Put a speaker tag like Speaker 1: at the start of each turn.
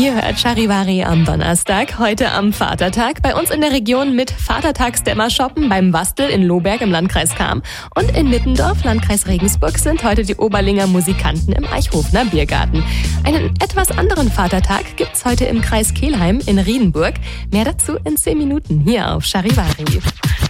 Speaker 1: Ihr hört Charivari am Donnerstag, heute am Vatertag. Bei uns in der Region mit Vatertagsdämmer shoppen beim Wastel in Lohberg im Landkreis Cham. Und in Mittendorf, Landkreis Regensburg, sind heute die Oberlinger Musikanten im Eichhofener Biergarten. Einen etwas anderen Vatertag gibt's heute im Kreis Kelheim in Riedenburg. Mehr dazu in 10 Minuten hier auf Charivari.